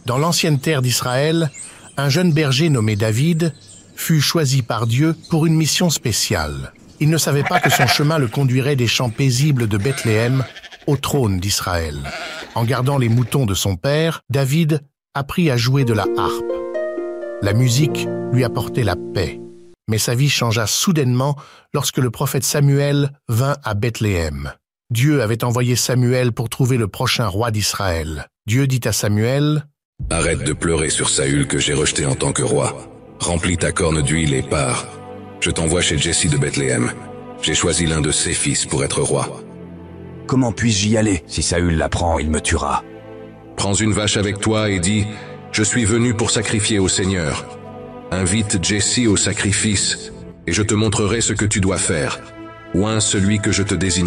Dans l'ancienne terre d'Israël, un jeune berger nommé David fut choisi par Dieu pour une mission spéciale. Il ne savait pas que son chemin le conduirait des champs paisibles de Bethléem au trône d'Israël. En gardant les moutons de son père, David apprit à jouer de la harpe. La musique lui apportait la paix. Mais sa vie changea soudainement lorsque le prophète Samuel vint à Bethléem. Dieu avait envoyé Samuel pour trouver le prochain roi d'Israël. Dieu dit à Samuel: « Arrête de pleurer sur Saül que j'ai rejeté en tant que roi. Remplis ta corne d'huile et pars. Je t'envoie chez Jesse de Bethléem. J'ai choisi l'un de ses fils pour être roi. » « Comment puis-je y aller? Si Saül l'apprend, il me tuera. » « Prends une vache avec toi et dis: Je suis venu pour sacrifier au Seigneur. Invite Jesse au sacrifice, et je te montrerai ce que tu dois faire. Oins celui que je te désignerai. »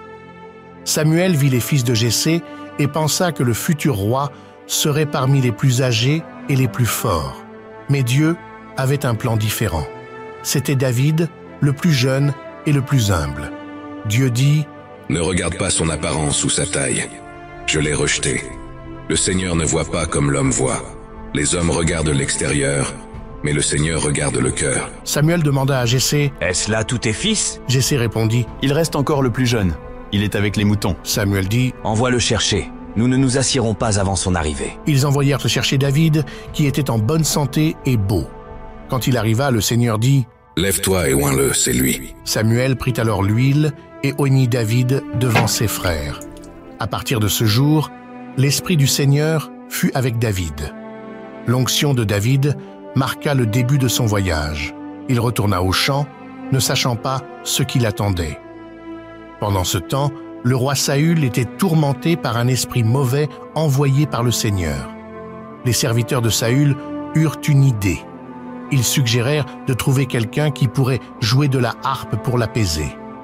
Samuel vit les fils de Jessé et pensa que le futur roi serait parmi les plus âgés et les plus forts. Mais Dieu avait un plan différent. C'était David, le plus jeune et le plus humble. Dieu dit: « Ne regarde pas son apparence ou sa taille. Je l'ai rejeté. Le Seigneur ne voit pas comme l'homme voit. Les hommes regardent l'extérieur, mais le Seigneur regarde le cœur. » Samuel demanda à Jessé: « Est-ce là tous tes fils ?» Jessé répondit: « Il reste encore le plus jeune. Il est avec les moutons. » Samuel dit: « Envoie le chercher. Nous ne nous assiérons pas avant son arrivée. » Ils envoyèrent chercher David, qui était en bonne santé et beau. Quand il arriva, le Seigneur dit: « Lève-toi et oins-le, c'est lui. » Samuel prit alors l'huile et oignit David devant ses frères. À partir de ce jour, l'Esprit du Seigneur fut avec David. L'onction de David marqua le début de son voyage. Il retourna au champ, ne sachant pas ce qui l'attendait. Pendant ce temps, le roi Saül était tourmenté par un esprit mauvais envoyé par le Seigneur. Les serviteurs de Saül eurent une idée. Ils suggérèrent de trouver quelqu'un qui pourrait jouer de la harpe pour l'apaiser.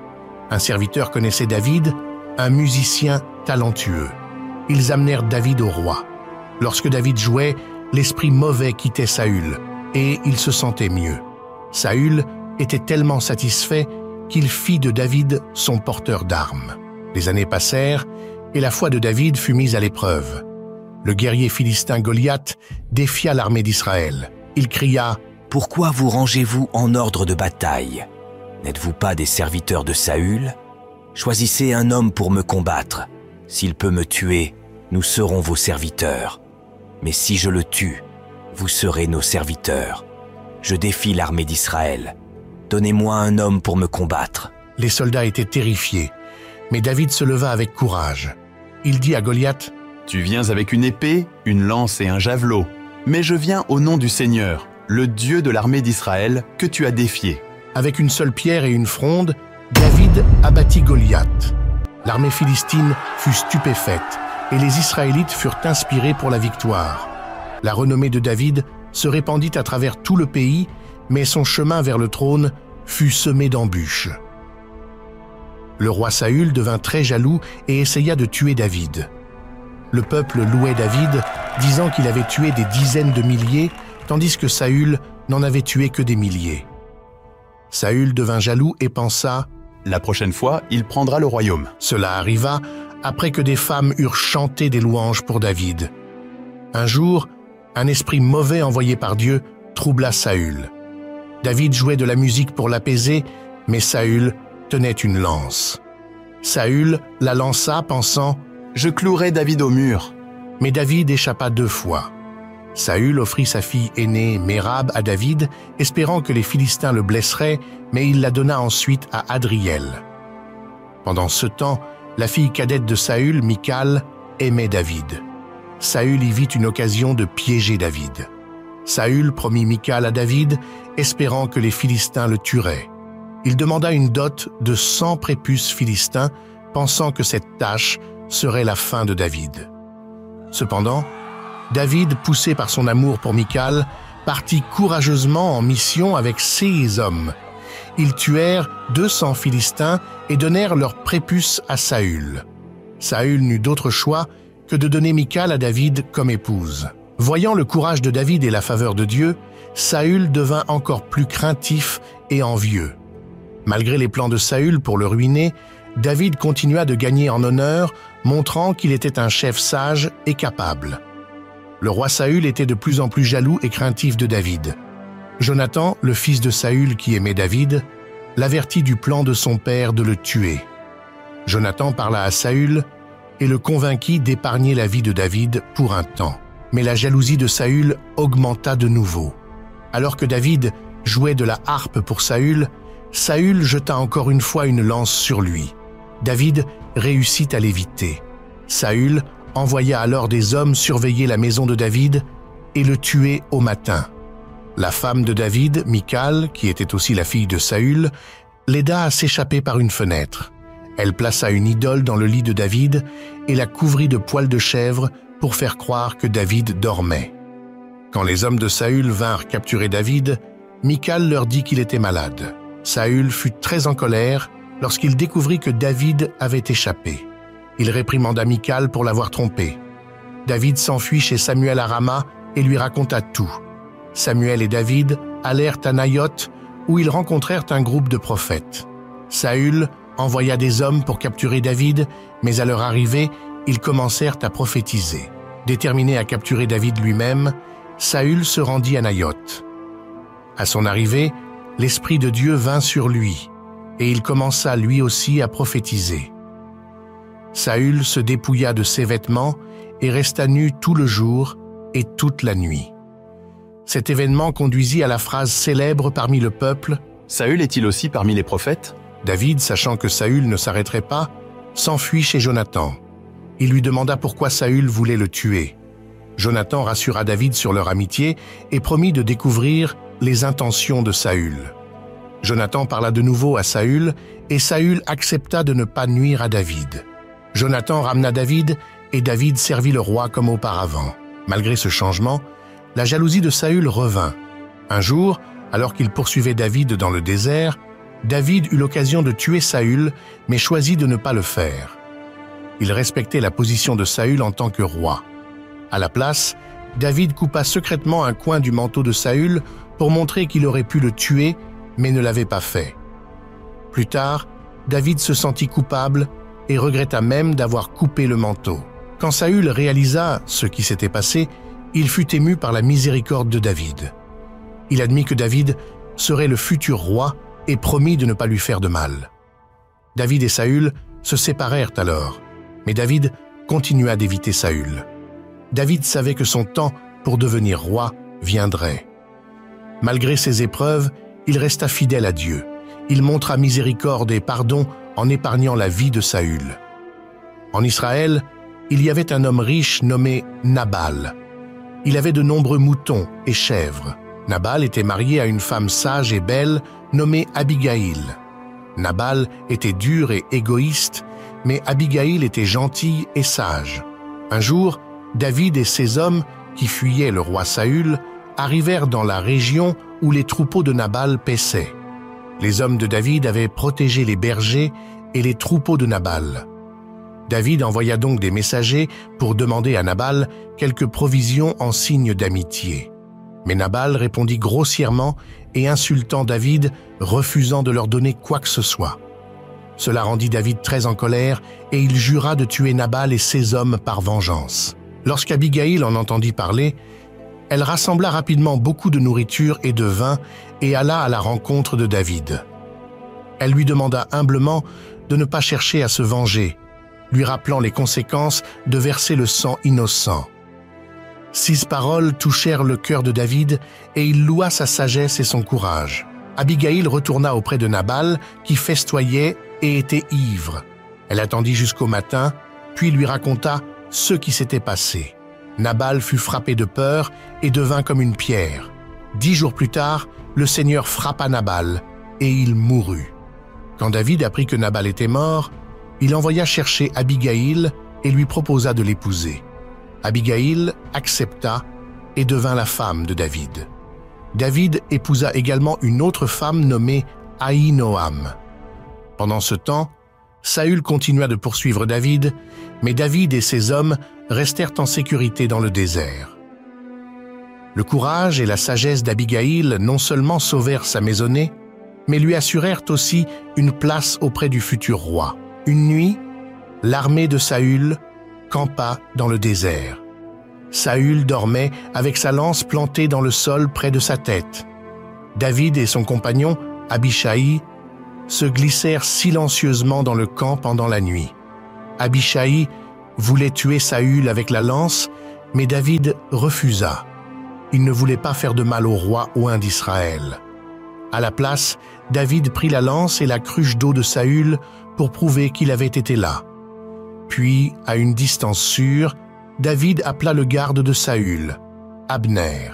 Un serviteur connaissait David, un musicien talentueux. Ils amenèrent David au roi. Lorsque David jouait, l'esprit mauvais quittait Saül, et il se sentait mieux. Saül était tellement satisfait qu'il fit de David son porteur d'armes. Les années passèrent, et la foi de David fut mise à l'épreuve. Le guerrier philistin Goliath défia l'armée d'Israël. Il cria: « Pourquoi vous rangez-vous en ordre de bataille? N'êtes-vous pas des serviteurs de Saül? Choisissez un homme pour me combattre. S'il peut me tuer, nous serons vos serviteurs. Mais si je le tue, vous serez nos serviteurs. Je défie l'armée d'Israël. Donnez-moi un homme pour me combattre. » Les soldats étaient terrifiés, mais David se leva avec courage. Il dit à Goliath: « Tu viens avec une épée, une lance et un javelot, mais je viens au nom du Seigneur, le Dieu de l'armée d'Israël, que tu as défié. » Avec une seule pierre et une fronde, David abattit Goliath. L'armée philistine fut stupéfaite et les Israélites furent inspirés pour la victoire. La renommée de David se répandit à travers tout le pays, mais son chemin vers le trône fut semé d'embûches. Le roi Saül devint très jaloux et essaya de tuer David. Le peuple louait David, disant qu'il avait tué des dizaines de milliers, tandis que Saül n'en avait tué que des milliers. Saül devint jaloux et pensa: « La prochaine fois, il prendra le royaume. » Cela arriva après que des femmes eurent chanté des louanges pour David. Un jour, un esprit mauvais envoyé par Dieu troubla Saül. David jouait de la musique pour l'apaiser, mais Saül tenait une lance. Saül la lança, pensant: « Je clouerai David au mur. » Mais David échappa 2 fois. Saül offrit sa fille aînée Mérab à David, espérant que les Philistins le blesseraient, mais il la donna ensuite à Adriel. Pendant ce temps, la fille cadette de Saül, Michal, aimait David. Saül y vit une occasion de piéger David. Saül promit Michal à David, espérant que les Philistins le tueraient. Il demanda une dot de 100 prépuces philistins, pensant que cette tâche serait la fin de David. Cependant, David, poussé par son amour pour Michal, partit courageusement en mission avec ses hommes. Ils tuèrent 200 Philistins et donnèrent leurs prépuces à Saül. Saül n'eut d'autre choix que de donner Michal à David comme épouse. Voyant le courage de David et la faveur de Dieu, Saül devint encore plus craintif et envieux. Malgré les plans de Saül pour le ruiner, David continua de gagner en honneur, montrant qu'il était un chef sage et capable. Le roi Saül était de plus en plus jaloux et craintif de David. Jonathan, le fils de Saül qui aimait David, l'avertit du plan de son père de le tuer. Jonathan parla à Saül et le convainquit d'épargner la vie de David pour un temps. Mais la jalousie de Saül augmenta de nouveau. Alors que David jouait de la harpe pour Saül, Saül jeta encore une fois une lance sur lui. David réussit à l'éviter. Saül envoya alors des hommes surveiller la maison de David et le tuer au matin. La femme de David, Michal, qui était aussi la fille de Saül, l'aida à s'échapper par une fenêtre. Elle plaça une idole dans le lit de David et la couvrit de poils de chèvre pour faire croire que David dormait. Quand les hommes de Saül vinrent capturer David, Michal leur dit qu'il était malade. Saül fut très en colère lorsqu'il découvrit que David avait échappé. Il réprimanda Michal pour l'avoir trompé. David s'enfuit chez Samuel à Rama et lui raconta tout. Samuel et David allèrent à Naïoth où ils rencontrèrent un groupe de prophètes. Saül envoya des hommes pour capturer David, mais à leur arrivée, ils commencèrent à prophétiser. Déterminé à capturer David lui-même, Saül se rendit à Naïoth. À son arrivée, l'Esprit de Dieu vint sur lui, et il commença lui aussi à prophétiser. Saül se dépouilla de ses vêtements et resta nu tout le jour et toute la nuit. Cet événement conduisit à la phrase célèbre parmi le peuple « Saül est-il aussi parmi les prophètes ?» David, sachant que Saül ne s'arrêterait pas, s'enfuit chez Jonathan. Il lui demanda pourquoi Saül voulait le tuer. Jonathan rassura David sur leur amitié et promit de découvrir les intentions de Saül. Jonathan parla de nouveau à Saül et Saül accepta de ne pas nuire à David. Jonathan ramena David et David servit le roi comme auparavant. Malgré ce changement, la jalousie de Saül revint. Un jour, alors qu'il poursuivait David dans le désert, David eut l'occasion de tuer Saül, mais choisit de ne pas le faire. Il respectait la position de Saül en tant que roi. À la place, David coupa secrètement un coin du manteau de Saül pour montrer qu'il aurait pu le tuer, mais ne l'avait pas fait. Plus tard, David se sentit coupable et regretta même d'avoir coupé le manteau. Quand Saül réalisa ce qui s'était passé, il fut ému par la miséricorde de David. Il admit que David serait le futur roi et promit de ne pas lui faire de mal. David et Saül se séparèrent alors, mais David continua d'éviter Saül. David savait que son temps pour devenir roi viendrait. Malgré ces épreuves, il resta fidèle à Dieu. Il montra miséricorde et pardon en épargnant la vie de Saül. En Israël, il y avait un homme riche nommé Nabal. Il avait de nombreux moutons et chèvres. Nabal était marié à une femme sage et belle nommée Abigaïl. Nabal était dur et égoïste, mais Abigaïl était gentille et sage. Un jour, David et ses hommes, qui fuyaient le roi Saül, arrivèrent dans la région où les troupeaux de Nabal paissaient. Les hommes de David avaient protégé les bergers et les troupeaux de Nabal. David envoya donc des messagers pour demander à Nabal quelques provisions en signe d'amitié. Mais Nabal répondit grossièrement et insultant David, refusant de leur donner quoi que ce soit. Cela rendit David très en colère et il jura de tuer Nabal et ses hommes par vengeance. Lorsqu'Abigaïl en entendit parler, elle rassembla rapidement beaucoup de nourriture et de vin et alla à la rencontre de David. Elle lui demanda humblement de ne pas chercher à se venger, lui rappelant les conséquences de verser le sang innocent. 6 paroles touchèrent le cœur de David et il loua sa sagesse et son courage. Abigaïl retourna auprès de Nabal qui festoyait et était ivre. Elle attendit jusqu'au matin, puis lui raconta ce qui s'était passé. Nabal fut frappé de peur et devint comme une pierre. 10 jours plus tard, le Seigneur frappa Nabal et il mourut. Quand David apprit que Nabal était mort, il envoya chercher Abigaïl et lui proposa de l'épouser. Abigaïl accepta et devint la femme de David. David épousa également une autre femme nommée Ahinoam. Pendant ce temps, Saül continua de poursuivre David, mais David et ses hommes restèrent en sécurité dans le désert. Le courage et la sagesse d'Abigaïl non seulement sauvèrent sa maisonnée, mais lui assurèrent aussi une place auprès du futur roi. Une nuit, l'armée de Saül campa dans le désert. Saül dormait avec sa lance plantée dans le sol près de sa tête. David et son compagnon, Abishai, se glissèrent silencieusement dans le camp pendant la nuit. Abishai voulait tuer Saül avec la lance, mais David refusa. Il ne voulait pas faire de mal au roi oint d'Israël. À la place, David prit la lance et la cruche d'eau de Saül pour prouver qu'il avait été là. Puis, à une distance sûre, David appela le garde de Saül, Abner.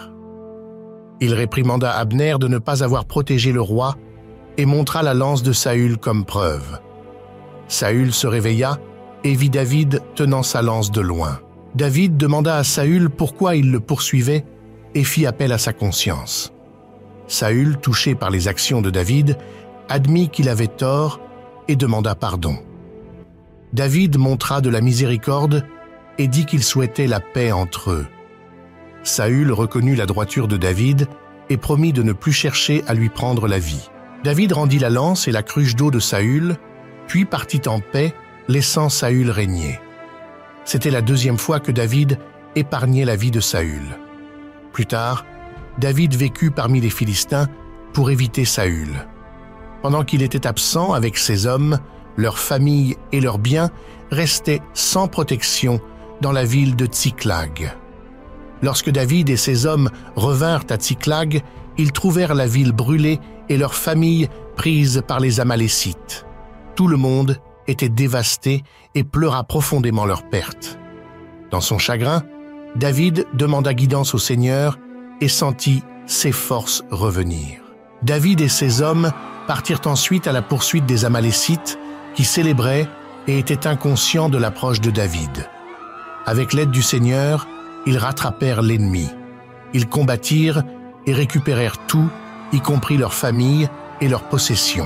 Il réprimanda Abner de ne pas avoir protégé le roi et montra la lance de Saül comme preuve. Saül se réveilla et vit David tenant sa lance de loin. David demanda à Saül pourquoi il le poursuivait et fit appel à sa conscience. Saül, touché par les actions de David, admit qu'il avait tort et demanda pardon. David montra de la miséricorde et dit qu'il souhaitait la paix entre eux. Saül reconnut la droiture de David et promit de ne plus chercher à lui prendre la vie. David rendit la lance et la cruche d'eau de Saül, puis partit en paix, laissant Saül régner. C'était la deuxième fois que David épargnait la vie de Saül. Plus tard, David vécut parmi les Philistins pour éviter Saül. Pendant qu'il était absent avec ses hommes, leurs familles et leurs biens restaient sans protection dans la ville de Tsiklag. Lorsque David et ses hommes revinrent à Tsiklag, ils trouvèrent la ville brûlée et leurs familles prises par les Amalécites. Tout le monde était dévasté et pleura profondément leur perte. Dans son chagrin, David demanda guidance au Seigneur et sentit ses forces revenir. David et ses hommes partirent ensuite à la poursuite des Amalécites qui célébraient et étaient inconscients de l'approche de David. Avec l'aide du Seigneur, ils rattrapèrent l'ennemi. Ils combattirent et récupérèrent tout, y compris leurs familles et leurs possessions.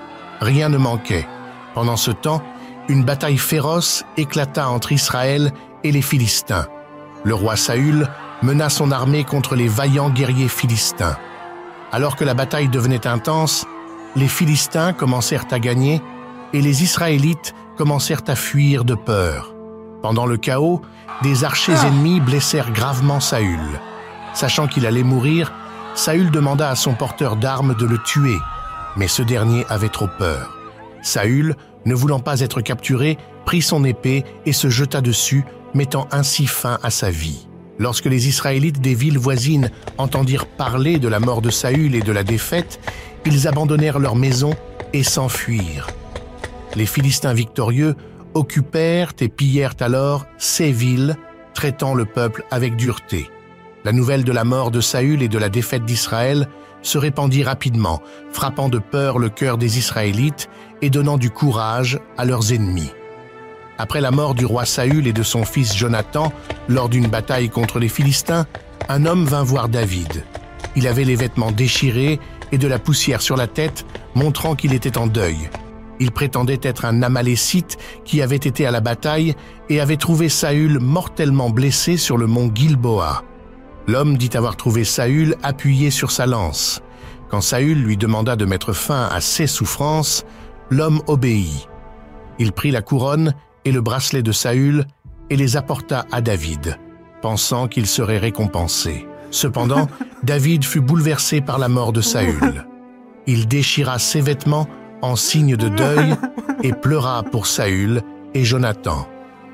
Rien ne manquait. Pendant ce temps, une bataille féroce éclata entre Israël et les Philistins. Le roi Saül mena son armée contre les vaillants guerriers philistins. Alors que la bataille devenait intense, les Philistins commencèrent à gagner et les Israélites commencèrent à fuir de peur. Pendant le chaos, des archers ennemis blessèrent gravement Saül. Sachant qu'il allait mourir, Saül demanda à son porteur d'armes de le tuer, mais ce dernier avait trop peur. Saül, ne voulant pas être capturé, prit son épée et se jeta dessus, mettant ainsi fin à sa vie. Lorsque les Israélites des villes voisines entendirent parler de la mort de Saül et de la défaite, ils abandonnèrent leurs maisons et s'enfuirent. Les Philistins victorieux occupèrent et pillèrent alors ces villes, traitant le peuple avec dureté. La nouvelle de la mort de Saül et de la défaite d'Israël se répandit rapidement, frappant de peur le cœur des Israélites et donnant du courage à leurs ennemis. Après la mort du roi Saül et de son fils Jonathan, lors d'une bataille contre les Philistins, un homme vint voir David. Il avait les vêtements déchirés et de la poussière sur la tête, montrant qu'il était en deuil. Il prétendait être un Amalécite qui avait été à la bataille et avait trouvé Saül mortellement blessé sur le mont Gilboa. L'homme dit avoir trouvé Saül appuyé sur sa lance. Quand Saül lui demanda de mettre fin à ses souffrances, l'homme obéit. Il prit la couronne et le bracelet de Saül et les apporta à David, pensant qu'il serait récompensé. Cependant, David fut bouleversé par la mort de Saül. Il déchira ses vêtements en signe de deuil et pleura pour Saül et Jonathan.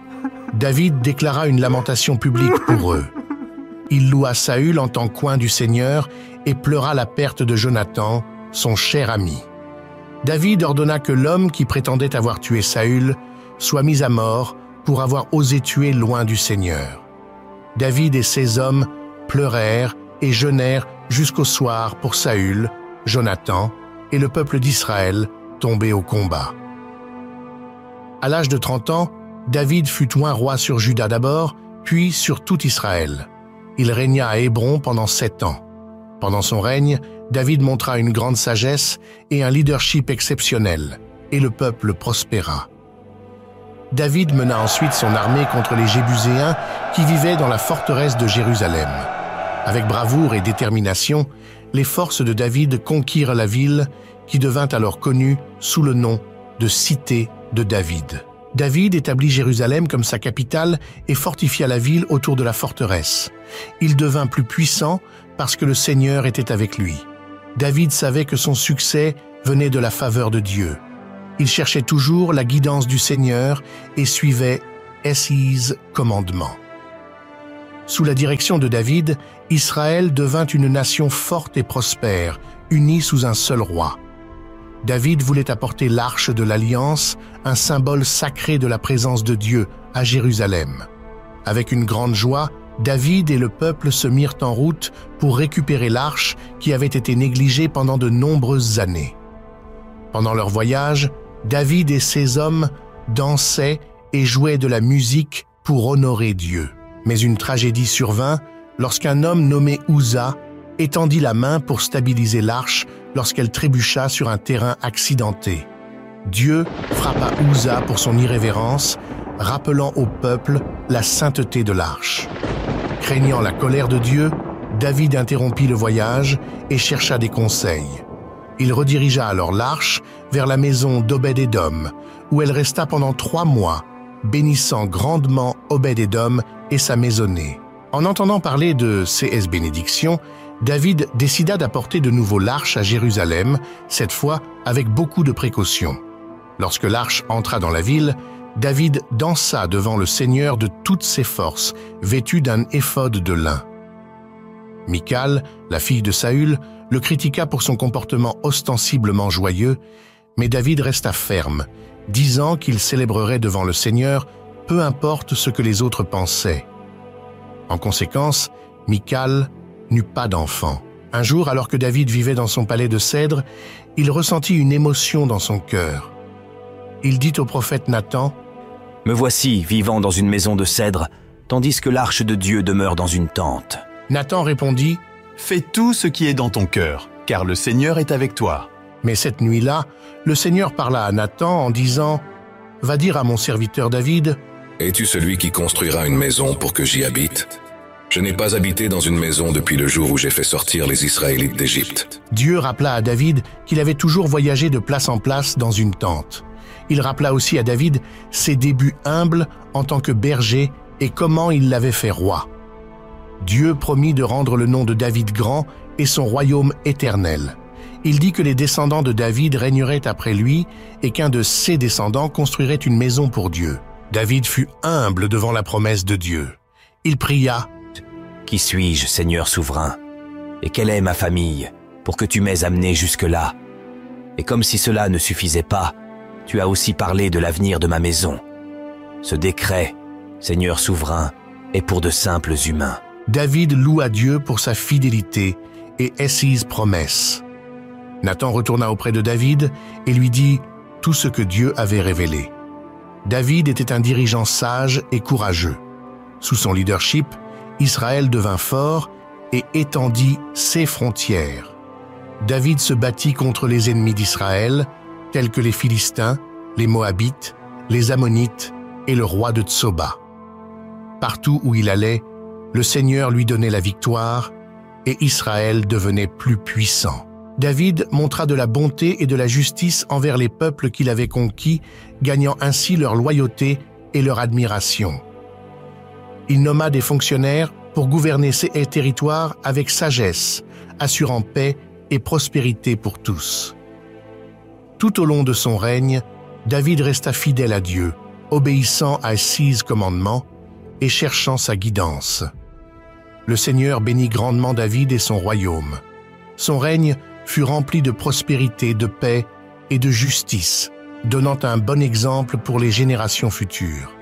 David déclara une lamentation publique pour eux. Il loua Saül en tant qu'oint du Seigneur et pleura la perte de Jonathan, son cher ami. David ordonna que l'homme qui prétendait avoir tué Saül soit mis à mort pour avoir osé tuer loin du Seigneur. David et ses hommes pleurèrent et jeûnèrent jusqu'au soir pour Saül, Jonathan et le peuple d'Israël tombé au combat. À l'âge de 30 ans, David fut oint roi sur Juda d'abord, puis sur tout Israël. Il régna à Hébron pendant 7 ans. Pendant son règne, David montra une grande sagesse et un leadership exceptionnel, et le peuple prospéra. David mena ensuite son armée contre les Jébuséens qui vivaient dans la forteresse de Jérusalem. Avec bravoure et détermination, les forces de David conquirent la ville qui devint alors connue sous le nom de Cité de David. David établit Jérusalem comme sa capitale et fortifia la ville autour de la forteresse. Il devint plus puissant parce que le Seigneur était avec lui. David savait que son succès venait de la faveur de Dieu. Il cherchait toujours la guidance du Seigneur et suivait ses commandements. Sous la direction de David, Israël devint une nation forte et prospère, unie sous un seul roi. David voulait apporter l'arche de l'Alliance, un symbole sacré de la présence de Dieu, à Jérusalem. Avec une grande joie, David et le peuple se mirent en route pour récupérer l'arche qui avait été négligée pendant de nombreuses années. Pendant leur voyage, David et ses hommes dansaient et jouaient de la musique pour honorer Dieu. Mais une tragédie survint lorsqu'un homme nommé Uza étendit la main pour stabiliser l'arche lorsqu'elle trébucha sur un terrain accidenté. Dieu frappa Uza pour son irrévérence, rappelant au peuple la sainteté de l'arche. Craignant la colère de Dieu, David interrompit le voyage et chercha des conseils. Il redirigea alors l'arche vers la maison d'Obed-Édom, où elle resta pendant 3 mois, bénissant grandement Obed-Édom et sa maisonnée. En entendant parler de ces bénédictions, David décida d'apporter de nouveau l'arche à Jérusalem, cette fois avec beaucoup de précautions. Lorsque l'arche entra dans la ville, David dansa devant le Seigneur de toutes ses forces, vêtu d'un éphod de lin. Michal, la fille de Saül, le critiqua pour son comportement ostensiblement joyeux, mais David resta ferme, disant qu'il célébrerait devant le Seigneur, peu importe ce que les autres pensaient. En conséquence, Michal n'eut pas d'enfant. Un jour, alors que David vivait dans son palais de cèdre, il ressentit une émotion dans son cœur. Il dit au prophète Nathan, « Me voici vivant dans une maison de cèdre, tandis que l'arche de Dieu demeure dans une tente. » Nathan répondit, « Fais tout ce qui est dans ton cœur, car le Seigneur est avec toi. » Mais cette nuit-là, le Seigneur parla à Nathan en disant, « Va dire à mon serviteur David, « Es-tu celui qui construira une maison pour que j'y habite ? Je n'ai pas habité dans une maison depuis le jour où j'ai fait sortir les Israélites d'Égypte. » Dieu rappela à David qu'il avait toujours voyagé de place en place dans une tente. Il rappela aussi à David ses débuts humbles en tant que berger et comment il l'avait fait roi. Dieu promit de rendre le nom de David grand et son royaume éternel. Il dit que les descendants de David régneraient après lui et qu'un de ses descendants construirait une maison pour Dieu. David fut humble devant la promesse de Dieu. Il pria, « Qui suis-je, Seigneur souverain? Et quelle est ma famille pour que tu m'aies amené jusque-là? Et comme si cela ne suffisait pas, tu as aussi parlé de l'avenir de ma maison. Ce décret, Seigneur souverain, est pour de simples humains. » David loua Dieu pour sa fidélité et ses promesses. Nathan retourna auprès de David et lui dit tout ce que Dieu avait révélé. David était un dirigeant sage et courageux. Sous son leadership, Israël devint fort et étendit ses frontières. David se battit contre les ennemis d'Israël, tels que les Philistins, les Moabites, les Ammonites et le roi de Tsoba. Partout où il allait, le Seigneur lui donnait la victoire et Israël devenait plus puissant. David montra de la bonté et de la justice envers les peuples qu'il avait conquis, gagnant ainsi leur loyauté et leur admiration. Il nomma des fonctionnaires pour gouverner ces territoires avec sagesse, assurant paix et prospérité pour tous. Tout au long de son règne, David resta fidèle à Dieu, obéissant à ses commandements et cherchant sa guidance. Le Seigneur bénit grandement David et son royaume. Son règne fut rempli de prospérité, de paix et de justice, donnant un bon exemple pour les générations futures.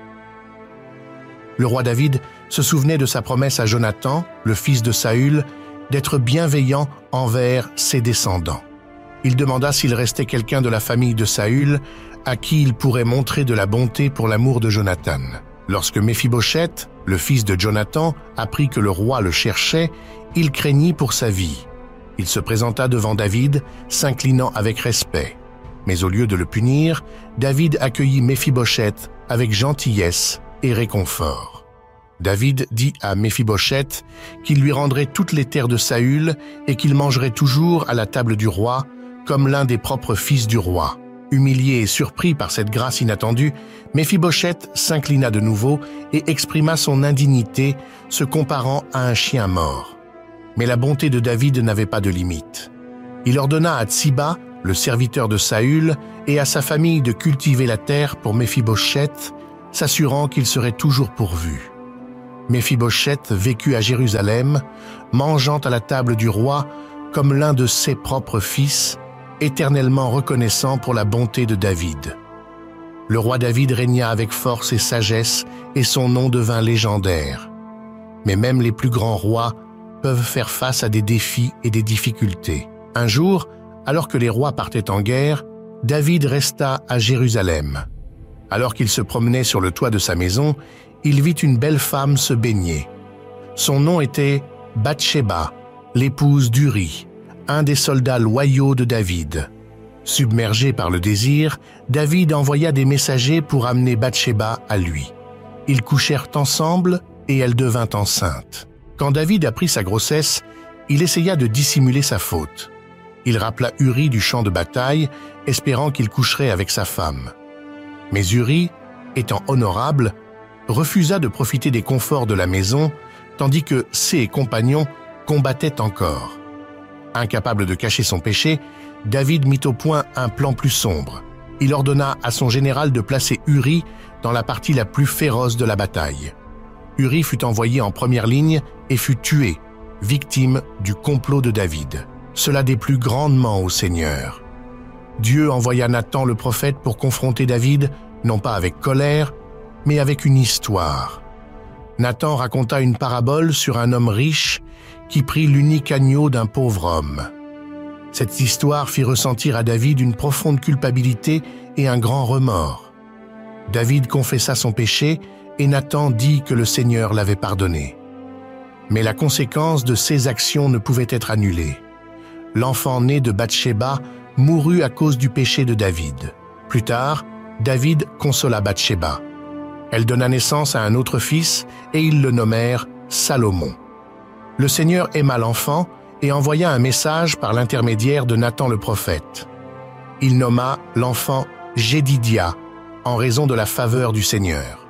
Le roi David se souvenait de sa promesse à Jonathan, le fils de Saül, d'être bienveillant envers ses descendants. Il demanda s'il restait quelqu'un de la famille de Saül à qui il pourrait montrer de la bonté pour l'amour de Jonathan. Lorsque Méphibosheth, le fils de Jonathan, apprit que le roi le cherchait, il craignit pour sa vie. Il se présenta devant David, s'inclinant avec respect. Mais au lieu de le punir, David accueillit Méphibosheth avec gentillesse et réconfort. David dit à Méphibosheth qu'il lui rendrait toutes les terres de Saül et qu'il mangerait toujours à la table du roi, comme l'un des propres fils du roi. Humilié et surpris par cette grâce inattendue, Méphibosheth s'inclina de nouveau et exprima son indignité, se comparant à un chien mort. Mais la bonté de David n'avait pas de limite. Il ordonna à Tsiba, le serviteur de Saül, et à sa famille de cultiver la terre pour Méphibosheth, s'assurant qu'il serait toujours pourvu. Méphibosheth vécut à Jérusalem, mangeant à la table du roi comme l'un de ses propres fils, éternellement reconnaissant pour la bonté de David. Le roi David régna avec force et sagesse, et son nom devint légendaire. Mais même les plus grands rois peuvent faire face à des défis et des difficultés. Un jour, alors que les rois partaient en guerre, David resta à Jérusalem. Alors qu'il se promenait sur le toit de sa maison, il vit une belle femme se baigner. Son nom était Bathsheba, l'épouse d'Uri, un des soldats loyaux de David. Submergé par le désir, David envoya des messagers pour amener Bathsheba à lui. Ils couchèrent ensemble et elle devint enceinte. Quand David apprit sa grossesse, il essaya de dissimuler sa faute. Il rappela Uri du champ de bataille, espérant qu'il coucherait avec sa femme. Mais Uri, étant honorable, refusa de profiter des conforts de la maison, tandis que ses compagnons combattaient encore. Incapable de cacher son péché, David mit au point un plan plus sombre. Il ordonna à son général de placer Uri dans la partie la plus féroce de la bataille. Uri fut envoyé en première ligne et fut tué, victime du complot de David. Cela déplut grandement au Seigneur. Dieu envoya Nathan le prophète pour confronter David, non pas avec colère, mais avec une histoire. Nathan raconta une parabole sur un homme riche qui prit l'unique agneau d'un pauvre homme. Cette histoire fit ressentir à David une profonde culpabilité et un grand remords. David confessa son péché et Nathan dit que le Seigneur l'avait pardonné. Mais la conséquence de ses actions ne pouvait être annulée. L'enfant né de Bathsheba mourut à cause du péché de David. Plus tard, David consola Bathsheba. Elle donna naissance à un autre fils et ils le nommèrent Salomon. Le Seigneur aima l'enfant et envoya un message par l'intermédiaire de Nathan le prophète. Il nomma l'enfant Jédidia en raison de la faveur du Seigneur.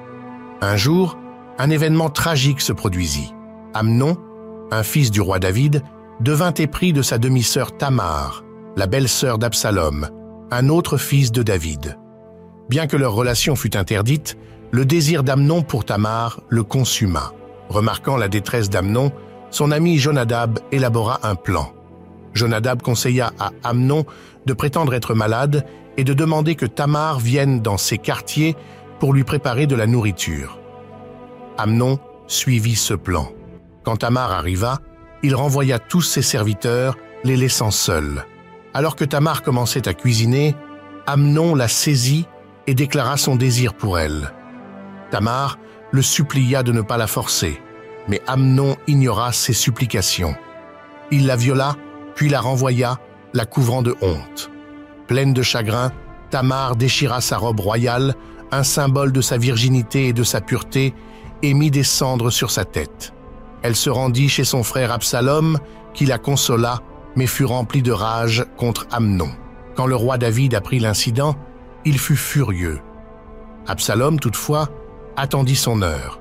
Un jour, un événement tragique se produisit. Amnon, un fils du roi David, devint épris de sa demi-sœur Tamar, la belle-sœur d'Absalom, un autre fils de David. Bien que leur relation fût interdite, le désir d'Amnon pour Tamar le consuma. Remarquant la détresse d'Amnon, son ami Jonadab élabora un plan. Jonadab conseilla à Amnon de prétendre être malade et de demander que Tamar vienne dans ses quartiers pour lui préparer de la nourriture. Amnon suivit ce plan. Quand Tamar arriva, il renvoya tous ses serviteurs, les laissant seuls. Alors que Tamar commençait à cuisiner, Amnon la saisit et déclara son désir pour elle. Tamar le supplia de ne pas la forcer, mais Amnon ignora ses supplications. Il la viola, puis la renvoya, la couvrant de honte. Pleine de chagrin, Tamar déchira sa robe royale, un symbole de sa virginité et de sa pureté, et mit des cendres sur sa tête. Elle se rendit chez son frère Absalom, qui la consola, mais fut rempli de rage contre Amnon. Quand le roi David apprit l'incident, il fut furieux. Absalom, toutefois, attendit son heure.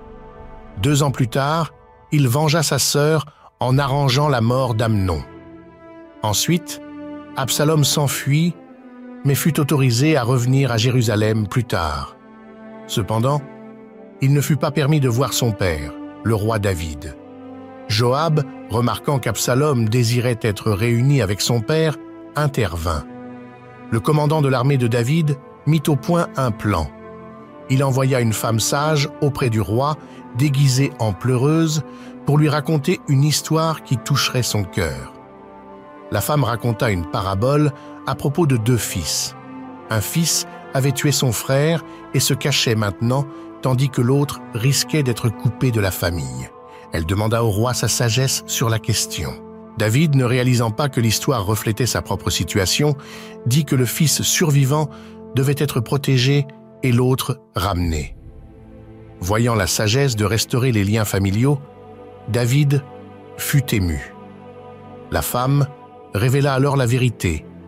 2 ans plus tard, il vengea sa sœur en arrangeant la mort d'Amnon. Ensuite, Absalom s'enfuit, mais fut autorisé à revenir à Jérusalem plus tard. Cependant, il ne fut pas permis de voir son père, le roi David. Joab, remarquant qu'Absalom désirait être réuni avec son père, intervint. Le commandant de l'armée de David mit au point un plan. Il envoya une femme sage auprès du roi, déguisée en pleureuse, pour lui raconter une histoire qui toucherait son cœur. La femme raconta une parabole à propos de 2 fils. Un fils avait tué son frère et se cachait maintenant, tandis que l'autre risquait d'être coupé de la famille. Elle demanda au roi sa sagesse sur la question. David, ne réalisant pas que l'histoire reflétait sa propre situation, dit que le fils survivant devait être protégé et l'autre ramené. Voyant la sagesse de restaurer les liens familiaux, David fut ému. La femme révéla alors la vérité.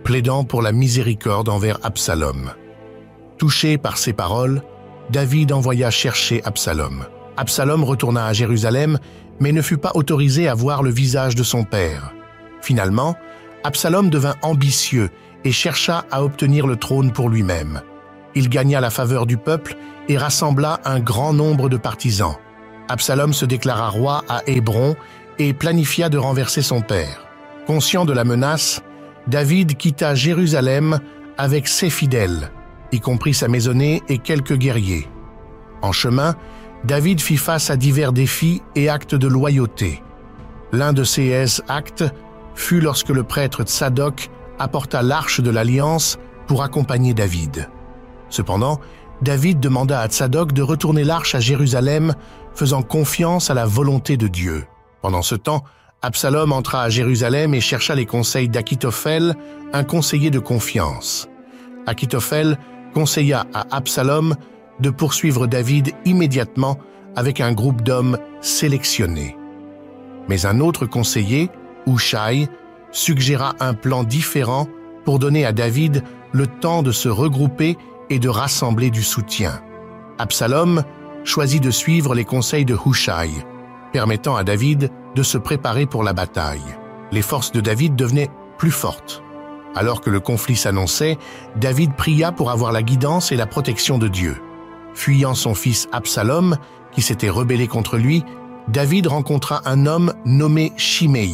plaidant pour la miséricorde envers Absalom. Touché par ces paroles, David envoya chercher Absalom. Absalom retourna à Jérusalem, mais ne fut pas autorisé à voir le visage de son père. Finalement, Absalom devint ambitieux et chercha à obtenir le trône pour lui-même. Il gagna la faveur du peuple et rassembla un grand nombre de partisans. Absalom se déclara roi à Hébron et planifia de renverser son père. Conscient de la menace, David quitta Jérusalem avec ses fidèles, y compris sa maisonnée et quelques guerriers. En chemin, David fit face à divers défis et actes de loyauté. L'un de ces actes fut lorsque le prêtre Tsadok apporta l'arche de l'Alliance pour accompagner David. Cependant, David demanda à Tsadok de retourner l'arche à Jérusalem, faisant confiance à la volonté de Dieu. Pendant ce temps, Absalom entra à Jérusalem et chercha les conseils d'Akitophel, un conseiller de confiance. Akitophel conseilla à Absalom de poursuivre David immédiatement avec un groupe d'hommes sélectionnés. Mais un autre conseiller, Hushai, suggéra un plan différent pour donner à David le temps de se regrouper et de rassembler du soutien. Absalom choisit de suivre les conseils de Hushai, permettant à David de se préparer pour la bataille. Les forces de David devenaient plus fortes. Alors que le conflit s'annonçait, David pria pour avoir la guidance et la protection de Dieu. Fuyant son fils Absalom, qui s'était rebellé contre lui, David rencontra un homme nommé Shimei.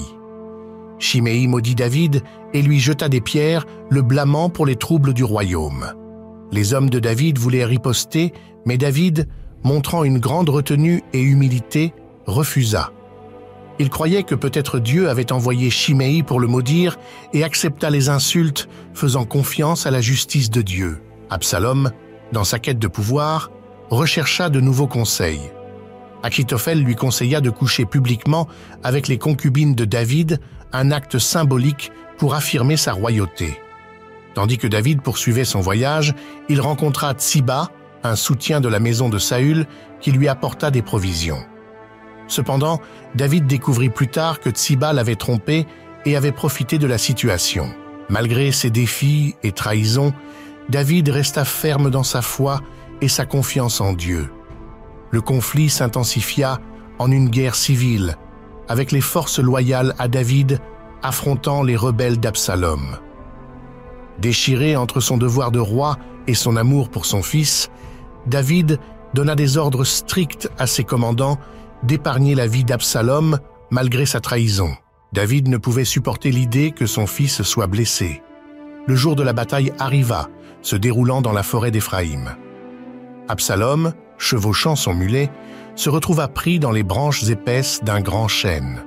Shimei maudit David et lui jeta des pierres, le blâmant pour les troubles du royaume. Les hommes de David voulaient riposter, mais David, montrant une grande retenue et humilité, refusa. Il croyait que peut-être Dieu avait envoyé Shimei pour le maudire et accepta les insultes, faisant confiance à la justice de Dieu. Absalom, dans sa quête de pouvoir, rechercha de nouveaux conseils. Akitophel lui conseilla de coucher publiquement avec les concubines de David, un acte symbolique pour affirmer sa royauté. Tandis que David poursuivait son voyage, il rencontra Tsiba, un soutien de la maison de Saül, qui lui apporta des provisions. Cependant, David découvrit plus tard que Tsiba l'avait trompé et avait profité de la situation. Malgré ses défis et trahisons, David resta ferme dans sa foi et sa confiance en Dieu. Le conflit s'intensifia en une guerre civile, avec les forces loyales à David affrontant les rebelles d'Absalom. Déchiré entre son devoir de roi et son amour pour son fils, David donna des ordres stricts à ses commandants d'épargner la vie d'Absalom malgré sa trahison. David ne pouvait supporter l'idée que son fils soit blessé. Le jour de la bataille arriva, se déroulant dans la forêt d'Éphraïm. Absalom, chevauchant son mulet, se retrouva pris dans les branches épaisses d'un grand chêne.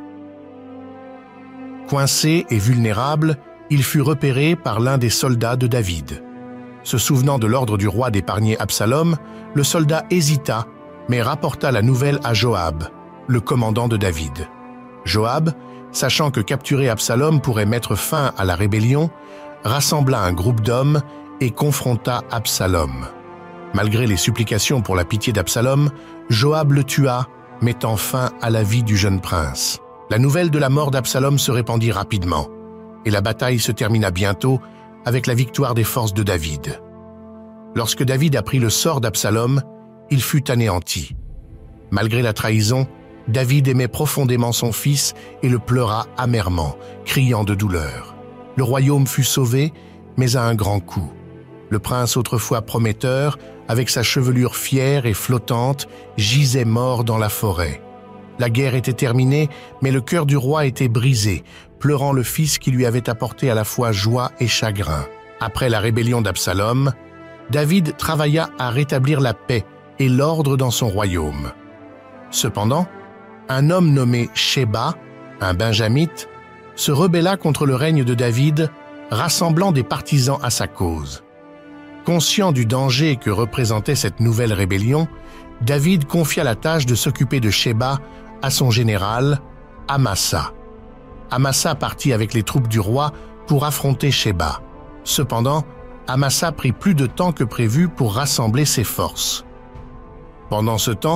Coincé et vulnérable, il fut repéré par l'un des soldats de David. Se souvenant de l'ordre du roi d'épargner Absalom, le soldat hésita, mais rapporta la nouvelle à Joab, le commandant de David. Joab, sachant que capturer Absalom pourrait mettre fin à la rébellion, rassembla un groupe d'hommes et confronta Absalom. Malgré les supplications pour la pitié d'Absalom, Joab le tua, mettant fin à la vie du jeune prince. La nouvelle de la mort d'Absalom se répandit rapidement, et la bataille se termina bientôt avec la victoire des forces de David. Lorsque David apprit le sort d'Absalom, il fut anéanti. Malgré la trahison, David aimait profondément son fils et le pleura amèrement, criant de douleur. Le royaume fut sauvé, mais à un grand coût. Le prince autrefois prometteur, avec sa chevelure fière et flottante, gisait mort dans la forêt. La guerre était terminée, mais le cœur du roi était brisé, pleurant le fils qui lui avait apporté à la fois joie et chagrin. Après la rébellion d'Absalom, David travailla à rétablir la paix et l'ordre dans son royaume. Cependant, un homme nommé Sheba, un benjamite, se rebella contre le règne de David, rassemblant des partisans à sa cause. Conscient du danger que représentait cette nouvelle rébellion, David confia la tâche de s'occuper de Sheba à son général, Amasa. Amasa partit avec les troupes du roi pour affronter Sheba. Cependant, Amasa prit plus de temps que prévu pour rassembler ses forces. Pendant ce temps,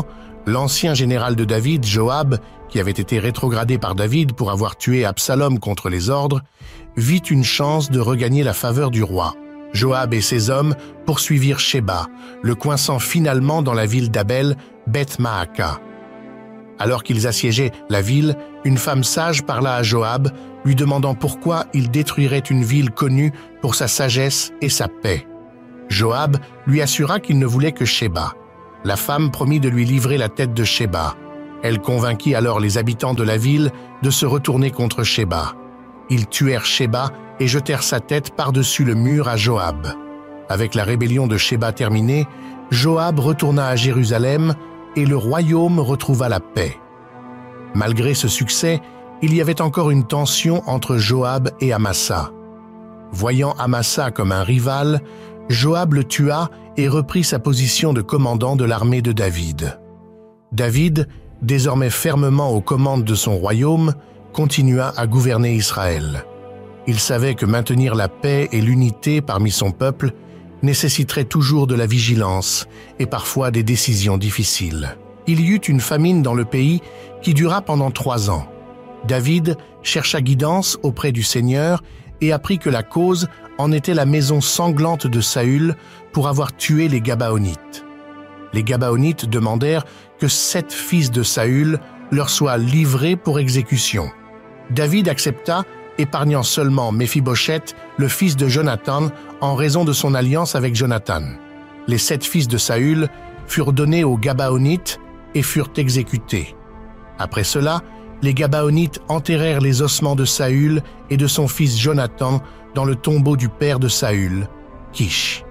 L'ancien général de David, Joab, qui avait été rétrogradé par David pour avoir tué Absalom contre les ordres, vit une chance de regagner la faveur du roi. Joab et ses hommes poursuivirent Sheba, le coinçant finalement dans la ville d'Abel, Beth-Maaka. Alors qu'ils assiégeaient la ville, une femme sage parla à Joab, lui demandant pourquoi il détruirait une ville connue pour sa sagesse et sa paix. Joab lui assura qu'il ne voulait que Sheba. La femme promit de lui livrer la tête de Sheba. Elle convainquit alors les habitants de la ville de se retourner contre Sheba. Ils tuèrent Sheba et jetèrent sa tête par-dessus le mur à Joab. Avec la rébellion de Sheba terminée, Joab retourna à Jérusalem et le royaume retrouva la paix. Malgré ce succès, il y avait encore une tension entre Joab et Amasa. Voyant Amasa comme un rival, Joab le tua et reprit sa position de commandant de l'armée de David. David, désormais fermement aux commandes de son royaume, continua à gouverner Israël. Il savait que maintenir la paix et l'unité parmi son peuple nécessiterait toujours de la vigilance et parfois des décisions difficiles. Il y eut une famine dans le pays qui dura pendant 3 ans. David chercha guidance auprès du Seigneur et apprit que la cause en était la maison sanglante de Saül pour avoir tué les Gabaonites. Les Gabaonites demandèrent que 7 fils de Saül leur soient livrés pour exécution. David accepta, épargnant seulement Méphibosheth, le fils de Jonathan, en raison de son alliance avec Jonathan. Les 7 fils de Saül furent donnés aux Gabaonites et furent exécutés. Après cela, les Gabaonites enterrèrent les ossements de Saül et de son fils Jonathan dans le tombeau du père de Saül, Kish.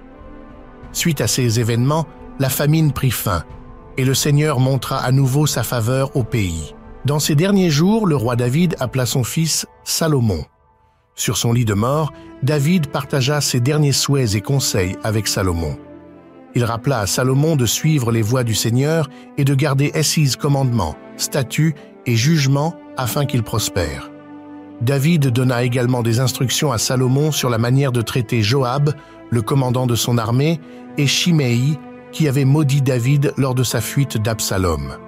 Suite à ces événements, la famine prit fin, et le Seigneur montra à nouveau sa faveur au pays. Dans ces derniers jours, le roi David appela son fils Salomon. Sur son lit de mort, David partagea ses derniers souhaits et conseils avec Salomon. Il rappela à Salomon de suivre les voies du Seigneur et de garder ses commandements, statuts et jugements afin qu'il prospère. David donna également des instructions à Salomon sur la manière de traiter Joab, le commandant de son armée, et Shimei, qui avait maudit David lors de sa fuite d'Absalom.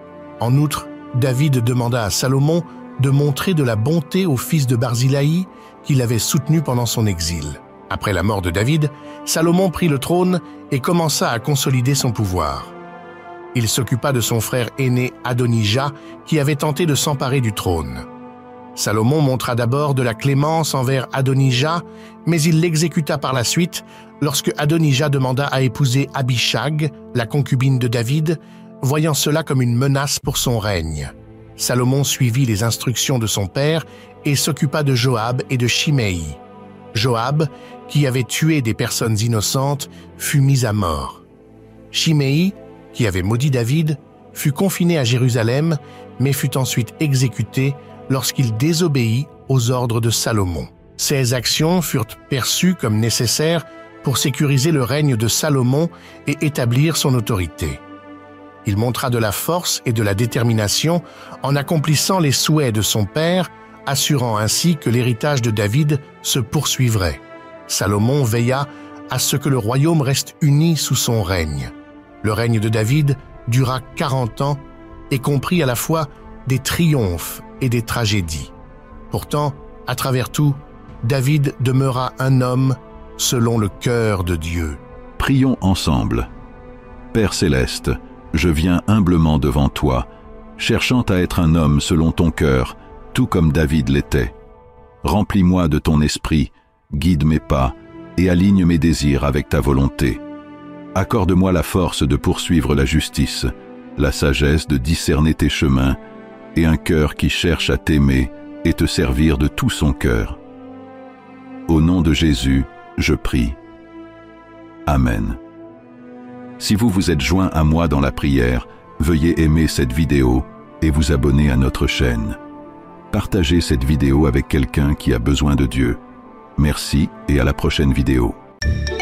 En outre, David demanda à Salomon de montrer de la bonté au fils de Barzilai qu'il avait soutenu pendant son exil. Après la mort de David, Salomon prit le trône et commença à consolider son pouvoir. Il s'occupa de son frère aîné Adonijah qui avait tenté de s'emparer du trône. Salomon montra d'abord de la clémence envers Adonijah, mais il l'exécuta par la suite lorsque Adonijah demanda à épouser Abishag, la concubine de David, voyant cela comme une menace pour son règne. Salomon suivit les instructions de son père et s'occupa de Joab et de Shimei. Joab, qui avait tué des personnes innocentes, fut mis à mort. Shimei, qui avait maudit David, fut confiné à Jérusalem, mais fut ensuite exécuté lorsqu'il désobéit aux ordres de Salomon. Ces actions furent perçues comme nécessaires pour sécuriser le règne de Salomon et établir son autorité. Il montra de la force et de la détermination en accomplissant les souhaits de son père, assurant ainsi que l'héritage de David se poursuivrait. Salomon veilla à ce que le royaume reste uni sous son règne. Le règne de David dura 40 ans et comprit à la fois des triomphes et des tragédies. Pourtant, à travers tout, David demeura un homme selon le cœur de Dieu. Prions ensemble. Père céleste, je viens humblement devant toi, cherchant à être un homme selon ton cœur, tout comme David l'était. Remplis-moi de ton esprit, guide mes pas et aligne mes désirs avec ta volonté. Accorde-moi la force de poursuivre la justice, la sagesse de discerner tes chemins et un cœur qui cherche à t'aimer et te servir de tout son cœur. Au nom de Jésus, je prie. Amen. Si vous vous êtes joint à moi dans la prière, veuillez aimer cette vidéo et vous abonner à notre chaîne. Partagez cette vidéo avec quelqu'un qui a besoin de Dieu. Merci et à la prochaine vidéo.